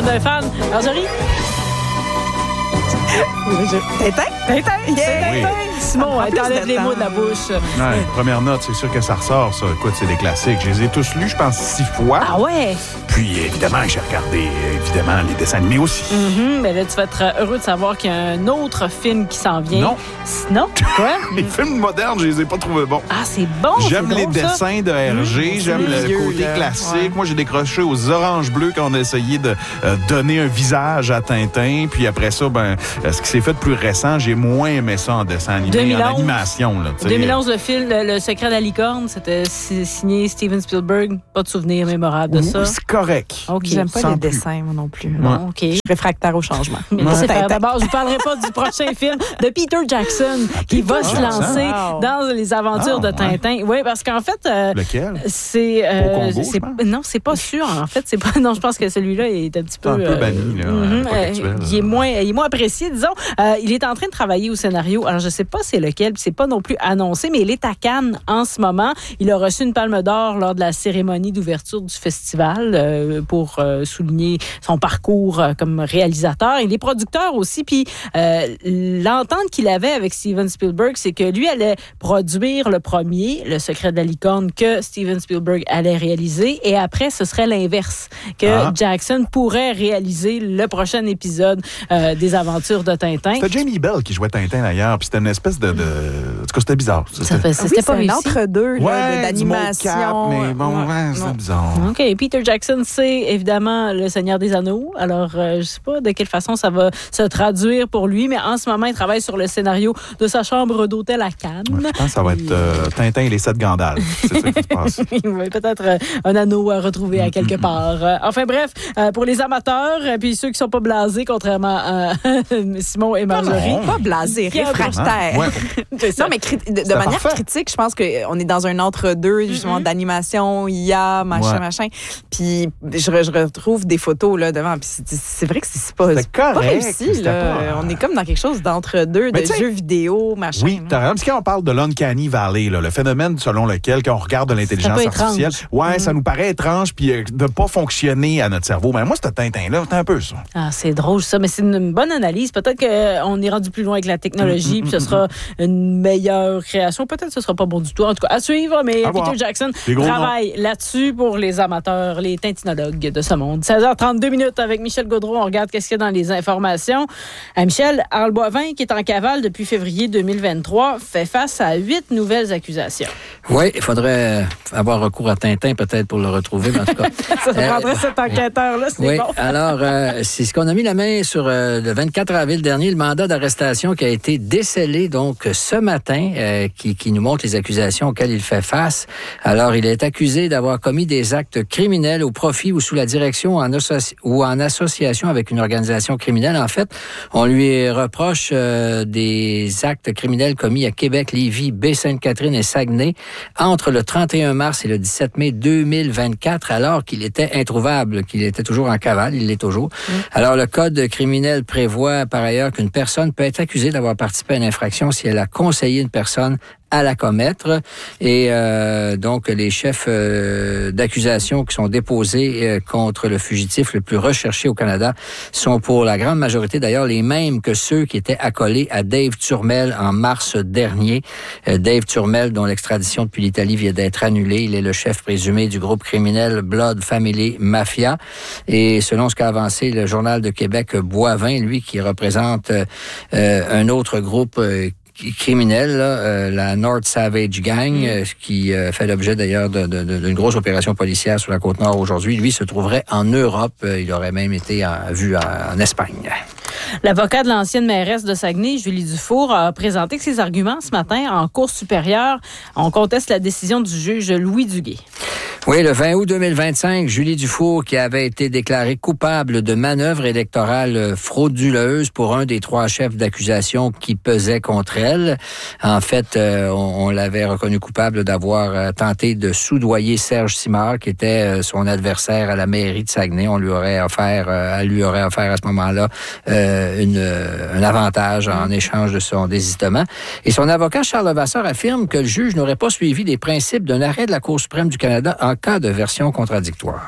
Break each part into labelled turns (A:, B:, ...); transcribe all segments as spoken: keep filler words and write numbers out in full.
A: demande d'un fan. Marjorie?
B: Tintin?
A: Tintin?
C: Oui.
A: Tintin? Simon,
B: En
A: elle
B: plus
A: t'enlève
B: de
A: les
B: temps.
A: mots de la bouche.
C: Ouais, première note, c'est sûr que ça ressort, ça. Écoute, c'est des classiques. Je les ai tous lus, je pense, six fois.
A: Ah ouais?
C: Puis, évidemment, j'ai regardé, évidemment, les dessins animés aussi.
A: Mm-hmm. Mais là, tu vas être heureux de savoir qu'il y a un autre film qui s'en vient.
C: Non.
A: Non? Quoi?
C: Les films modernes, je les ai pas trouvés bons.
A: Ah, c'est bon.
C: J'aime
A: c'est
C: les
A: drôle, ça.
C: dessins de R G, j'aime
B: c'est
C: le
B: vieux,
C: côté
B: là.
C: classique.
B: Ouais.
C: Moi, j'ai décroché aux oranges bleus quand on a essayé de euh, donner un visage à Tintin. Puis après ça, ben, euh, ce qui s'est fait de plus récent, j'ai moins aimé ça en dessin animé,
A: deux mille onze.
C: en animation. Là, tu sais.
A: deux mille onze, le film Le, Le secret de la licorne, c'était si- signé Steven Spielberg. Pas de souvenir mémorable de
C: Ouh,
A: ça.
C: c'est correct.
A: OK.
B: J'aime pas
C: Sans
B: les
C: plus.
B: dessins, moi non plus.
A: Bon, OK.
B: Je suis réfractaire au changement.
A: Mais
B: Pour
A: laissez faire.
B: Tintin.
A: D'abord, je ne vous parlerai pas du prochain film de Peter Jackson qui va se
C: Jackson.
A: lancer
B: Wow.
A: dans les aventures
C: Ah,
A: de Tintin. Oui, parce qu'en fait, euh,
C: Lequel?
A: c'est, euh,
C: Au Congo,
A: c'est-
C: je pense.
A: non, c'est pas sûr. En fait, c'est pas. Non, je pense que celui-là est un petit peu,
C: Un peu
A: euh,
C: banni, là, à
A: mhm,
C: l'époque
A: euh,
C: actuelle.
A: il est moins, il est moins apprécié, disons. Euh, il est en train de travailler au scénario. Alors, je sais pas c'est lequel, puis c'est pas non plus annoncé, mais il est à Cannes en ce moment. Il a reçu une Palme d'Or lors de la cérémonie d'ouverture du festival euh, pour euh, souligner son parcours euh, comme réalisateur. Il est producteur aussi, puis euh, l'entente qu'il avait avec Steven Spielberg, c'est que lui allait produire le premier, Le secret de la licorne, que Steven Spielberg allait réaliser, et après, ce serait l'inverse, que
C: Ah.
A: Jackson pourrait réaliser le prochain épisode euh, des aventures de Tintin.
C: C'était Jamie Bell qui jouait Tintin, d'ailleurs. Puis c'était une espèce de... de... En tout cas, c'était bizarre.
A: Ça
C: C'était-
A: fait,
B: Ah
A: c'était
B: oui,
A: pas
B: c'est un
A: réussi.
B: entre-deux là,
C: Ouais,
B: de-
C: du
B: d'animation.
C: mocap, mais bon,
B: Ouais.
C: ouais, c'était
B: Non.
C: bizarre.
A: OK. Peter Jackson, c'est évidemment Le Seigneur des Anneaux. Alors, euh, je sais pas de quelle façon ça va se traduire pour lui, mais en ce moment, il travaille sur le scénario de sa chambre d'hôtel à Cannes.
C: Ouais, je pense que ça va être euh, Tintin et les sept Gandalf. C'est ça qui se passe.
A: Oui, peut-être euh, un anneau à retrouver à quelque part. Euh, enfin bref, euh, pour les amateurs, euh, puis ceux qui sont pas blasés, contrairement à Simon et Marjorie.
C: non.
B: Pas blasé,
A: Qui a-
B: réfractaire.
C: Ouais.
A: C'est ça.
B: Non, mais cri- de, de
C: C'était
B: manière
C: parfait.
B: critique, je pense qu'on est dans un entre-deux, justement, d'animation, I A, machin,
C: Ouais.
B: machin. Puis je, re- je retrouve des photos là devant. Puis c'est, c'est vrai que c'est, c'est pas,
C: C'était
B: c'est pas
C: correct,
B: réussi.
C: mais c'était
B: Là.
C: pas-
B: On est comme dans quelque chose d'entre-deux, de
C: Mais tu sais-
B: jeux vidéo, machin.
C: Oui, t'as raison. Parce que quand on parle de l'Uncanny Valley, là, le phénomène selon lequel, quand on regarde de l'intelligence
A: C'est un peu
C: artificielle,
A: étrange.
C: ouais, ça nous paraît étrange puis euh, de pas fonctionner à notre cerveau. Mais moi, ce Tintin-là, c'est un peu ça.
A: Ah, c'est drôle ça, mais c'est une bonne analyse. Peut-être qu'on est rendu plus loin avec la technologie, puis ce sera une meilleure création. Peut-être que ce sera pas bon du tout. En tout cas, à suivre, mais
C: À voir.
A: Peter Jackson
C: Des gros
A: travaille là-dessus pour les amateurs, les tintinologues de ce monde. seize heures trente-deux minutes avec Michel Gaudreau. On regarde qu'est-ce qu'il y a dans les informations. Euh, Michel, Arle Boivin, qui est en cavale depuis février deux mille vingt-trois, fait face à huit nouvelles accusations.
D: Oui, il faudrait avoir recours à Tintin peut-être pour le retrouver, mais en tout cas.
A: Ça
D: Euh,
A: prendrait cet enquêteur-là, c'est
D: Oui,
A: bon.
D: alors, euh, c'est ce qu'on a mis la main sur euh, le vingt-quatre avril dernier, le mandat d'arrestation qui a été décelé donc ce matin, euh, qui, qui nous montre les accusations auxquelles il fait face. Alors, il est accusé d'avoir commis des actes criminels au profit ou sous la direction en associ- ou en association avec une organisation criminelle. En fait, on lui reproche euh, des actes criminels commis à Québec, Lévis, Baie-Sainte-Catherine et Saguenay entre le trente et un mars et le dix-sept mai deux mille vingt-quatre, alors qu'il était introuvable, qu'il était toujours en cavale, il l'est toujours. Mmh. Alors, le code criminel prévoit par ailleurs qu'une personne peut être accusée d'avoir participé à une infraction si elle a conseillé une personne à la commettre. Et euh, donc, les chefs euh, d'accusation qui sont déposés euh, contre le fugitif le plus recherché au Canada sont pour la grande majorité, d'ailleurs, les mêmes que ceux qui étaient accolés à Dave Turmel en mars dernier. Euh, Dave Turmel, dont l'extradition depuis l'Italie vient d'être annulée. Il est le chef présumé du groupe criminel Blood Family Mafia. Et selon ce qu'a avancé le Journal de Québec, Boivin, lui, qui représente euh, un autre groupe euh, criminel, là, euh, la North Savage Gang, mm. euh, qui euh, fait l'objet d'ailleurs de, de, de, d'une grosse opération policière sur la Côte-Nord aujourd'hui. Lui se trouverait en Europe. Euh, il aurait même été en, vu en, en Espagne.
A: L'avocat de l'ancienne mairesse de Saguenay, Julie Dufour, a présenté ses arguments ce matin en Cour supérieure. On conteste la décision du juge Louis Duguay.
D: Oui, le vingt août deux mille vingt-cinq, Julie Dufour, qui avait été déclarée coupable de manœuvres électorales frauduleuses pour un des trois chefs d'accusation qui pesaient contre elle. En fait, euh, on, on l'avait reconnue coupable d'avoir euh, tenté de soudoyer Serge Simard, qui était euh, son adversaire à la mairie de Saguenay. On lui aurait offert, euh, elle lui aurait offert à ce moment-là euh, une, euh, un avantage en échange de son désistement. Et son avocat, Charles Levasseur, affirme que le juge n'aurait pas suivi les principes d'un arrêt de la Cour suprême du Canada en cas de version contradictoire.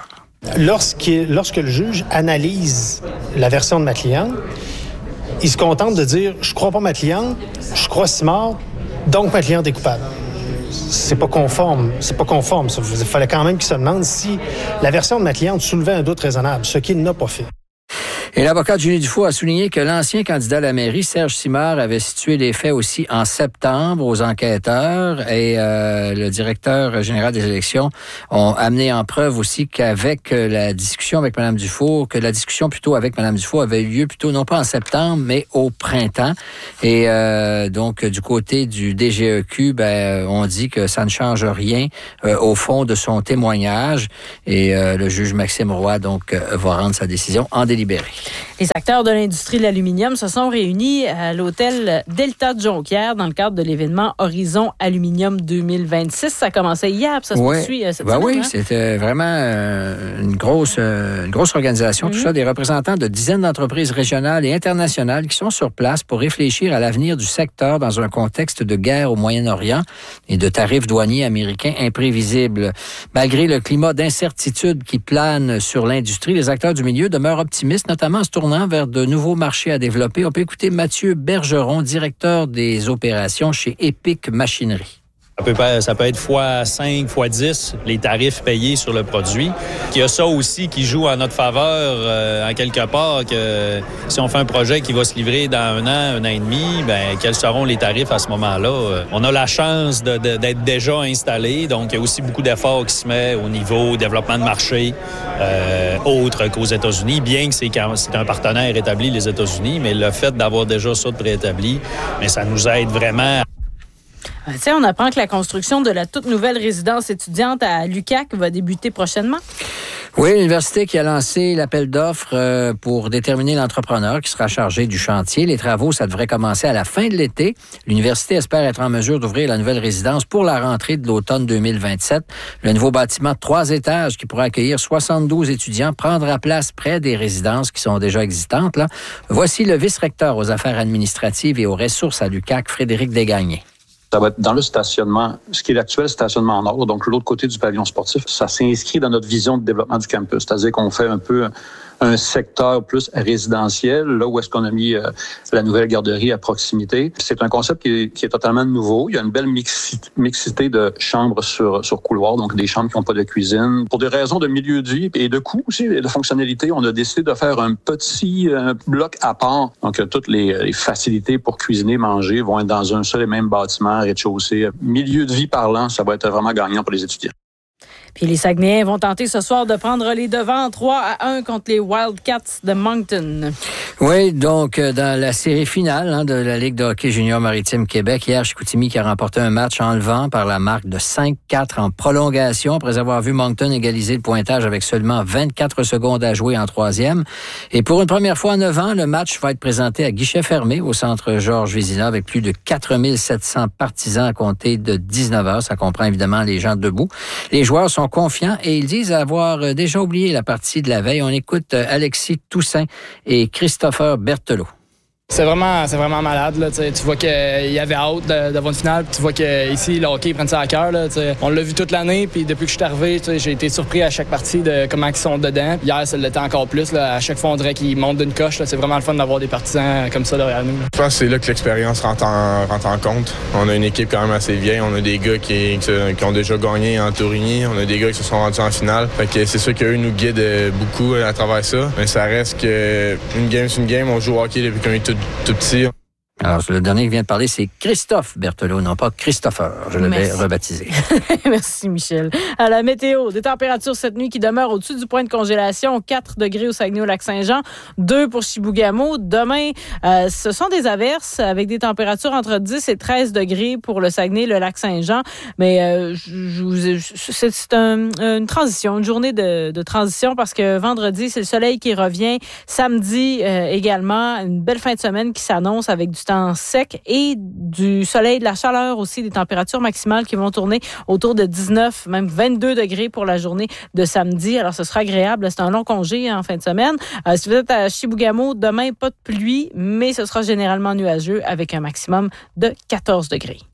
E: Lorsque, lorsque le juge analyse la version de ma cliente, il se contente de dire « je crois pas ma cliente, je crois Simard, donc ma cliente est coupable ». C'est pas conforme. C'est pas conforme. Il fallait quand même qu'il se demande si la version de ma cliente soulevait un doute raisonnable, ce qu'il n'a pas fait.
D: Et l'avocat Julie Dufault a souligné que l'ancien candidat à la mairie, Serge Simard, avait situé les faits aussi en septembre aux enquêteurs et euh, le directeur général des élections ont amené en preuve aussi qu'avec la discussion avec Mme Dufault, que la discussion plutôt avec Mme Dufault avait eu lieu plutôt non pas en septembre, mais au printemps. Et euh, donc, du côté du D G E Q, ben, on dit que ça ne change rien euh, au fond de son témoignage. Et euh, le juge Maxime Roy, donc, euh, va rendre sa décision en délibéré.
A: Les acteurs de l'industrie de l'aluminium se sont réunis à l'hôtel Delta de Jonquière dans le cadre de l'événement Horizon Aluminium deux mille vingt-six. Ça commençait hier, puis ça se
D: ouais.
A: poursuit cette
D: ben
A: semaine.
D: Oui,
A: hein?
D: C'était vraiment euh, une grosse, euh, une grosse organisation. Mm-hmm. Tout ça, des représentants de dizaines d'entreprises régionales et internationales qui sont sur place pour réfléchir à l'avenir du secteur dans un contexte de guerre au Moyen-Orient et de tarifs douaniers américains imprévisibles. Malgré le climat d'incertitude qui plane sur l'industrie, les acteurs du milieu demeurent optimistes, notamment en se tournant vers de nouveaux marchés à développer. On peut écouter Mathieu Bergeron, directeur des opérations chez Epic Machinerie.
F: Ça peut, ça peut être fois cinq, fois dix les tarifs payés sur le produit. Il y a ça aussi qui joue en notre faveur, euh, en quelque part, que si on fait un projet qui va se livrer dans un an, un an et demi, ben quels seront les tarifs à ce moment-là? On a la chance de, de, d'être déjà installé, donc il y a aussi beaucoup d'efforts qui se met au niveau développement de marché euh, autre qu'aux États-Unis, bien que c'est, c'est un partenaire établi, les États-Unis, mais le fait d'avoir déjà ça de préétabli, mais ça nous aide vraiment.
A: Tu sais, on apprend que la construction de la toute nouvelle résidence étudiante à l'U Q A C va débuter prochainement.
D: Oui, l'université qui a lancé l'appel d'offres pour déterminer l'entrepreneur qui sera chargé du chantier. Les travaux, ça devrait commencer à la fin de l'été. L'université espère être en mesure d'ouvrir la nouvelle résidence pour la rentrée de l'automne deux mille vingt-sept. Le nouveau bâtiment de trois étages qui pourra accueillir soixante-douze étudiants prendra place près des résidences qui sont déjà existantes. Là. Voici le vice-recteur aux affaires administratives et aux ressources à l'U Q A C, Frédéric Desgagnés.
G: Ça va être dans le stationnement, ce qui est l'actuel stationnement en or, donc l'autre côté du pavillon sportif. Ça s'inscrit dans notre vision de développement du campus, c'est-à-dire qu'on fait un peu un secteur plus résidentiel, là où est-ce qu'on a mis euh, la nouvelle garderie à proximité. C'est un concept qui est, qui est totalement nouveau. Il y a une belle mixité, mixité de chambres sur, sur couloir, donc des chambres qui n'ont pas de cuisine. Pour des raisons de milieu de vie et de coût aussi, et de fonctionnalité, on a décidé de faire un petit euh, bloc à part. Donc, euh, toutes les, les facilités pour cuisiner, manger vont être dans un seul et même bâtiment, rez-de-chaussée. Milieu de vie parlant, ça va être vraiment gagnant pour les étudiants.
A: Puis les Saguenayens vont tenter ce soir de prendre les devants trois à un contre les Wildcats de Moncton.
D: Oui, donc dans la série finale hein, de la Ligue de hockey junior maritime Québec, hier, Chicoutimi qui a remporté un match enlevant par la marque de cinq quatre en prolongation après avoir vu Moncton égaliser le pointage avec seulement vingt-quatre secondes à jouer en troisième. Et pour une première fois en neuf ans, le match va être présenté à guichet fermé au centre Georges Vézina avec plus de quatre mille sept cents partisans à compter de dix-neuf heures. Ça comprend évidemment les gens debout. Les joueurs sont confiants et ils disent avoir déjà oublié la partie de la veille. On écoute Alexis Toussaint et Christopher Berthelot.
H: C'est vraiment, c'est vraiment malade. Là, tu vois qu'il y avait hâte d'avoir une finale. Tu vois qu'ici, le hockey, ils prennent ça à cœur. Là, on l'a vu toute l'année. Puis depuis que je suis arrivé, j'ai été surpris à chaque partie de comment ils sont dedans. Hier, ça l'était encore plus. Là. À chaque fois, on dirait qu'ils montent d'une coche. Là. C'est vraiment le fun d'avoir des partisans comme ça derrière nous. Là.
I: Je pense que c'est là que l'expérience rentre en, rentre en compte. On a une équipe quand même assez vieille. On a des gars qui, qui, qui ont déjà gagné en Tourigny. On a des gars qui se sont rendus en finale. Fait que c'est sûr qu'eux nous guident beaucoup à travers ça. Mais ça reste que une game, c'est une game. On joue au hockey depuis qu'on est tout, tout petit.
D: Alors, le dernier qui vient de parler, c'est Christophe Berthelot, non pas Christopher. Je l'avais rebaptisé.
A: Merci, Michel. À la météo, des températures cette nuit qui demeurent au-dessus du point de congélation. quatre degrés au Saguenay-au-Lac-Saint-Jean, deux pour Chibougamau. Demain, euh, ce sont des averses avec des températures entre dix et treize degrés pour le Saguenay, le Lac-Saint-Jean. Mais euh, je, je, c'est, c'est un, une transition, une journée de, de transition parce que vendredi, c'est le soleil qui revient. Samedi euh, également, une belle fin de semaine qui s'annonce avec du temps sec et du soleil, de la chaleur aussi, des températures maximales qui vont tourner autour de dix-neuf, même vingt-deux degrés pour la journée de samedi. Alors, ce sera agréable. C'est un long congé en fin de semaine. Euh, si vous êtes à Chibougamau, demain, pas de pluie, mais ce sera généralement nuageux avec un maximum de quatorze degrés.